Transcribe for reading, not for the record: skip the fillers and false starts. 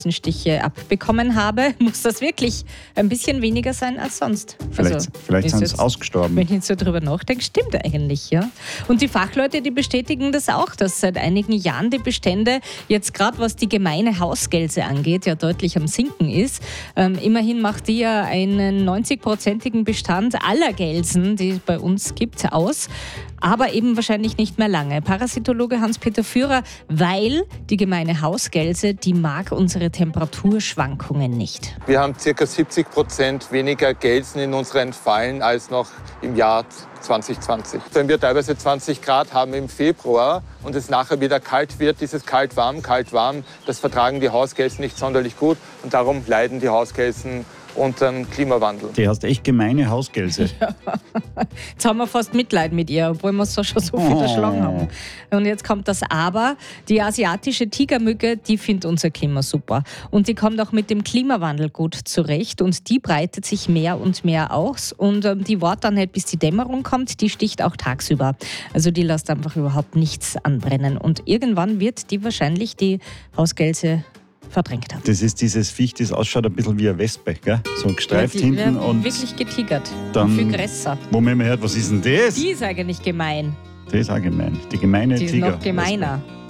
Stiche abbekommen habe, muss das wirklich ein bisschen weniger sein als sonst. Vielleicht sind sie ausgestorben. Wenn ich jetzt so drüber nachdenke, stimmt eigentlich, ja. Und die Fachleute, die bestätigen das auch, dass seit einigen Jahren die Bestände jetzt gerade, was die gemeine Hausgelse angeht, ja deutlich am Sinken ist. Immerhin macht die ja einen 90-prozentigen Bestand aller Gelsen, die es bei uns gibt, aus. Aber eben wahrscheinlich nicht mehr lange. Parasitologe Hans-Peter Führer, weil die gemeine Hausgelse, die mag unsere Temperaturschwankungen nicht. Wir haben ca. 70% weniger Gelsen in unseren Fallen als noch im Jahr 2020. Wenn wir teilweise 20 Grad haben im Februar und es nachher wieder kalt wird, dieses kalt-warm, das vertragen die Hausgelsen nicht sonderlich gut und darum leiden die Hausgelsen unter dem Klimawandel. Die hast echt gemeine Hausgelse. Ja. Jetzt haben wir fast Mitleid mit ihr, obwohl wir schon so viel erschlagen haben. Und jetzt kommt das Aber. Die asiatische Tigermücke, die findet unser Klima super. Und die kommt auch mit dem Klimawandel gut zurecht. Und die breitet sich mehr und mehr aus. Und die wartet dann nicht, bis die Dämmerung kommt. Die sticht auch tagsüber. Also die lässt einfach überhaupt nichts anbrennen. Und irgendwann wird die wahrscheinlich die Hausgelse verdrängt haben. Das ist dieses Viech, das ausschaut ein bisschen wie eine Wespe, gell? So gestreift die hinten und wirklich getigert. dann, viel größer. Wo man immer hört, was ist denn das? Die ist eigentlich gemein. Das ist auch gemein. Die gemeine Die ist Tiger. noch gemeiner.